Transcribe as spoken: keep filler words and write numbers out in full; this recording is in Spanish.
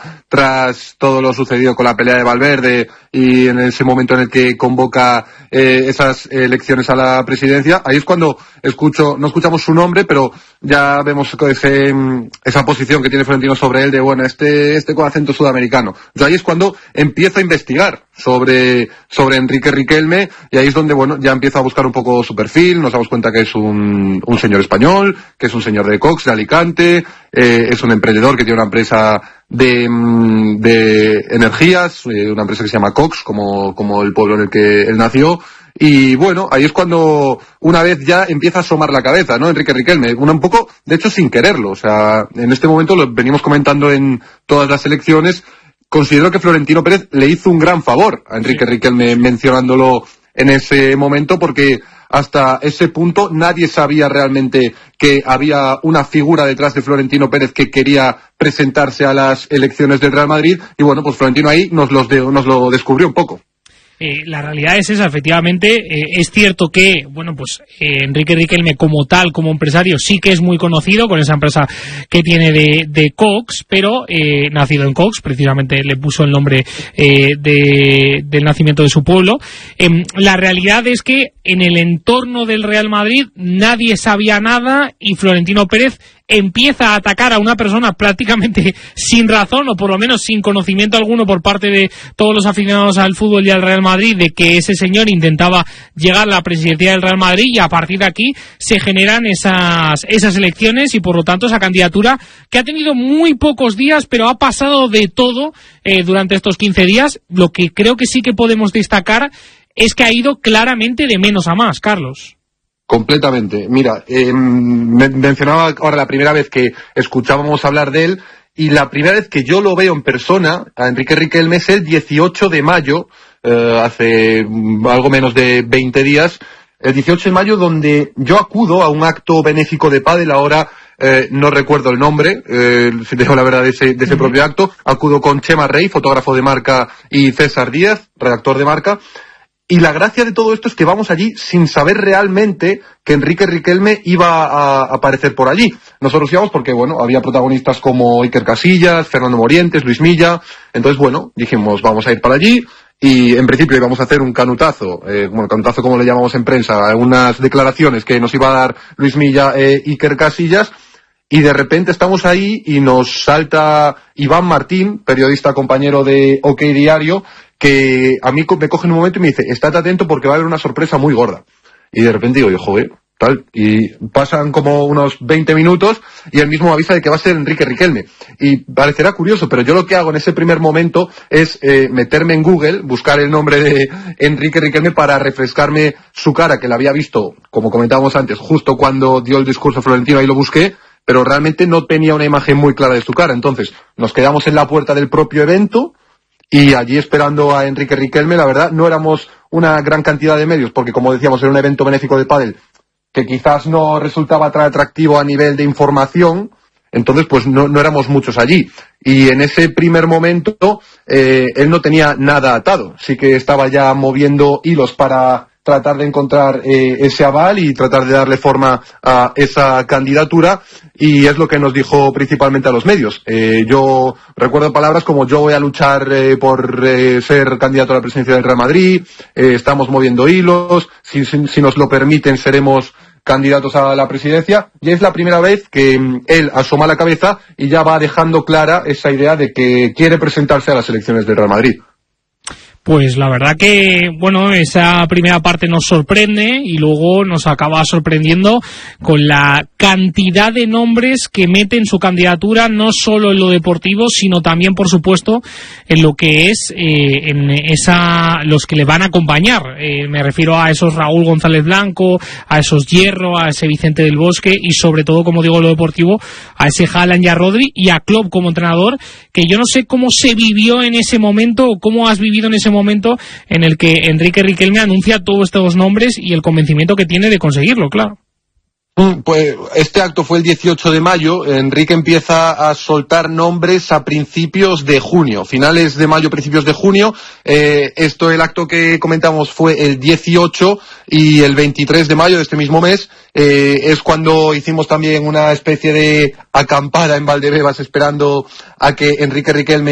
tras todo lo sucedido con la pelea de Valverde y en ese momento en el que convoca eh, esas elecciones a la presidencia. Ahí es cuando escucho, no escuchamos su nombre, pero ya vemos ese, esa posición que tiene Florentino sobre él de, bueno, este, este con acento sudamericano. O sea, ahí es cuando empiezo a investigar sobre, sobre Enrique Riquelme, y ahí es donde, bueno, ya empiezo a buscar un poco su perfil, nos damos cuenta que es un, un señor español, que es un señor de Cox, de Alicante, eh, es un emprendedor que tiene una empresa de, de energías, eh, una empresa que se llama Cox, como, como el pueblo en el que él nació. Y bueno, ahí es cuando una vez ya empieza a asomar la cabeza, ¿no? Enrique Riquelme, una un poco, de hecho sin quererlo, o sea, en este momento lo venimos comentando en todas las elecciones. Considero que Florentino Pérez le hizo un gran favor a Enrique Riquelme mencionándolo en ese momento, porque hasta ese punto nadie sabía realmente que había una figura detrás de Florentino Pérez que quería presentarse a las elecciones del Real Madrid, y bueno, pues Florentino ahí nos, los de, nos lo descubrió un poco. Eh, la realidad es esa, efectivamente. Eh, es cierto que, bueno, pues eh, Enrique Riquelme como tal, como empresario, sí que es muy conocido con esa empresa que tiene de, de Cox, pero eh, nacido en Cox, precisamente le puso el nombre eh, de, del nacimiento de su pueblo. Eh, la realidad es que en el entorno del Real Madrid nadie sabía nada, y Florentino Pérez empieza a atacar a una persona prácticamente sin razón, o por lo menos sin conocimiento alguno por parte de todos los aficionados al fútbol y al Real Madrid, de que ese señor intentaba llegar a la presidencia del Real Madrid, y a partir de aquí se generan esas, esas elecciones, y por lo tanto esa candidatura que ha tenido muy pocos días, pero ha pasado de todo eh, durante estos quince días. Lo que creo que sí que podemos destacar es que ha ido claramente de menos a más, Carlos. Completamente. Mira, eh, mencionaba ahora la primera vez que escuchábamos hablar de él, y la primera vez que yo lo veo en persona, a Enrique Riquelme, es el dieciocho de mayo, eh, hace algo menos de veinte días, el dieciocho de mayo, donde yo acudo a un acto benéfico de pádel. Ahora eh, no recuerdo el nombre, eh, si dejo la verdad de ese, de ese propio acto. Acudo con Chema Rey, fotógrafo de Marca, y César Díaz, redactor de Marca. Y la gracia de todo esto es que vamos allí sin saber realmente que Enrique Riquelme iba a aparecer por allí. Nosotros íbamos porque, bueno, había protagonistas como Iker Casillas, Fernando Morientes, Luis Milla. Entonces, bueno, dijimos, vamos a ir para allí. Y en principio íbamos a hacer un canutazo, eh, bueno, canutazo como le llamamos en prensa, unas declaraciones que nos iba a dar Luis Milla e Iker Casillas. Y de repente estamos ahí y nos salta Iván Martín, periodista compañero de OK Diario, que a mí me coge en un momento y me dice, estate atento porque va a haber una sorpresa muy gorda. Y de repente digo yo, joder, tal, y pasan como unos veinte minutos y él mismo me avisa de que va a ser Enrique Riquelme. Y parecerá curioso, pero yo lo que hago en ese primer momento es eh, meterme en Google, buscar el nombre de Enrique Riquelme para refrescarme su cara, que la había visto, como comentábamos antes, justo cuando dio el discurso Florentino, ahí lo busqué, pero realmente no tenía una imagen muy clara de su cara. Entonces nos quedamos en la puerta del propio evento, y allí esperando a Enrique Riquelme. La verdad, no éramos una gran cantidad de medios, porque como decíamos, era un evento benéfico de pádel que quizás no resultaba tan atractivo a nivel de información, entonces pues no, no éramos muchos allí. Y en ese primer momento eh, él no tenía nada atado, sí que estaba ya moviendo hilos para tratar de encontrar eh, ese aval y tratar de darle forma a esa candidatura, y es lo que nos dijo principalmente a los medios. Eh, yo recuerdo palabras como yo voy a luchar eh, por eh, ser candidato a la presidencia del Real Madrid, eh, estamos moviendo hilos, si, si, si nos lo permiten seremos candidatos a la presidencia, y es la primera vez que mm, él asoma la cabeza y ya va dejando clara esa idea de que quiere presentarse a las elecciones del Real Madrid. Pues la verdad que, bueno, esa primera parte nos sorprende y luego nos acaba sorprendiendo con la cantidad de nombres que mete en su candidatura, no solo en lo deportivo, sino también, por supuesto, en lo que es eh, en esa los que le van a acompañar. Eh, me refiero a esos Raúl González Blanco, a esos Hierro, a ese Vicente del Bosque y, sobre todo, como digo, en lo deportivo, a ese Haaland y a Rodri, y a Klopp como entrenador, que yo no sé cómo se vivió en ese momento o cómo has vivido en ese momento momento en el que Enrique Riquelme anuncia todos estos nombres y el convencimiento que tiene de conseguirlo, claro. Pues este acto fue el dieciocho de mayo, Enrique empieza a soltar nombres a principios de junio, finales de mayo, principios de junio. Eh, esto, el acto que comentamos fue el dieciocho, y el veintitrés de mayo de este mismo mes eh, es cuando hicimos también una especie de acampada en Valdebebas esperando a que Enrique Riquelme